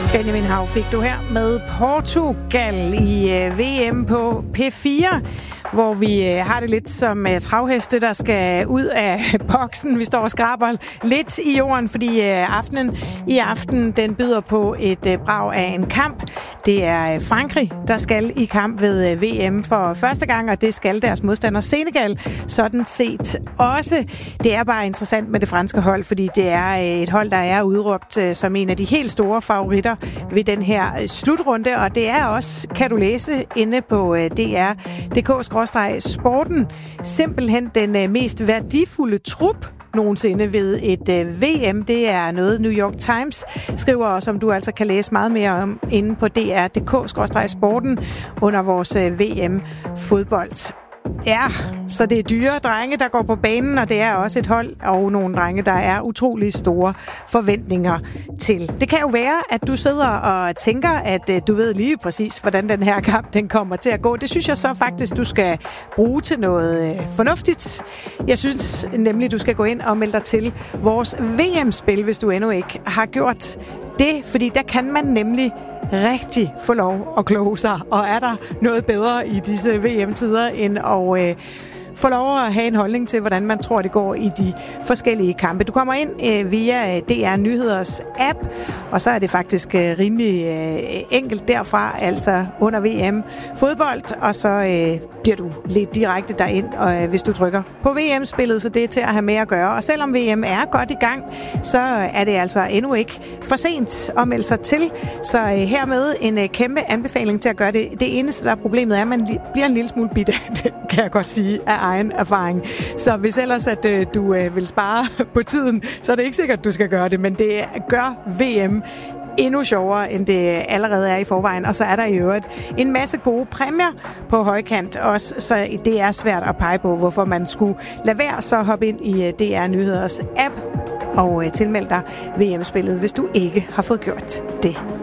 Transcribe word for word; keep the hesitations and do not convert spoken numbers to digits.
Benjamin Hav fik du her med Portugal i øh, V M på P fire, hvor vi øh, har det lidt som øh, travheste, der skal ud af boksen. Vi står og skraber lidt i jorden, fordi øh, aftenen i aften, den byder på et øh, brag af en kamp. Det er øh, Frankrig, der skal i kamp ved øh, V M for første gang, og det skal deres modstander Senegal sådan set også. Det er bare interessant med det franske hold, fordi det er øh, et hold, der er udråbt øh, som en af de helt store favoritter ved den her slutrunde, og det er også, kan du læse, inde på D R punktum d k skråstreg sporten, simpelthen den mest værdifulde trup nogensinde ved et V M. Det er noget New York Times skriver, og som du altså kan læse meget mere om inde på D R punktum d k skråstreg sporten under vores V M-fodbold. Ja, så det er dyre drenge, der går på banen, og det er også et hold og nogle drenge, der er utrolig store forventninger til. Det kan jo være, at du sidder og tænker, at du ved lige præcis, hvordan den her kamp den kommer til at gå. Det synes jeg så faktisk, du skal bruge til noget fornuftigt. Jeg synes nemlig, du skal gå ind og melde dig til vores V M-spil, hvis du endnu ikke har gjort det, fordi der kan man nemlig rigtig få lov at kloge sig, og er der noget bedre i disse V M-tider end at øh, få lov at have en holdning til, hvordan man tror, det går i de forskellige kampe. Du kommer ind øh, via D R Nyheders app, og så er det faktisk øh, rimelig øh, enkelt derfra, altså under V M fodbold, og så øh, bliver du lidt direkte derind, og øh, hvis du trykker på V M-spillet, så det er til at have med at gøre. Og selvom V M er godt i gang, så er det altså endnu ikke for sent at melde sig til. Så øh, hermed en øh, kæmpe anbefaling til at gøre det. Det eneste, der er problemet, er, at man li- bliver en lille smule bidt af det, kan jeg godt sige, af egen erfaring. Så hvis ellers, at øh, du øh, vil spare på tiden, så er det ikke sikkert, at du skal gøre det, men det gør V M endnu sjovere, end det allerede er i forvejen. Og så er der i øvrigt en masse gode præmier på højkant også, så det er svært at pege på, hvorfor man skulle lade være, så hoppe ind i D R Nyheders app og tilmelde dig V M-spillet, hvis du ikke har fået gjort det